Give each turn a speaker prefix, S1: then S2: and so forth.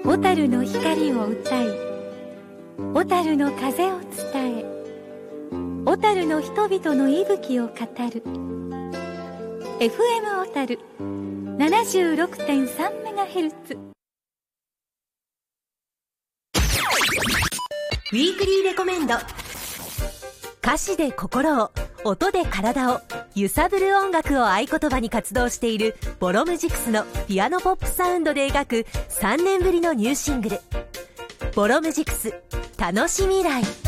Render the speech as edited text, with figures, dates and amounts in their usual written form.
S1: 小樽の光を歌い、小樽の風を伝え、小樽の人々の息吹を語る FM 小樽 76.3MHz。
S2: ウィークリーレコメンド。歌詞で心を、音で体を揺さぶる音楽を合言葉に活動しているボロムジクスのピアノポップサウンドで描く3年ぶりのニューシングル、ボロムジクス楽しみらい。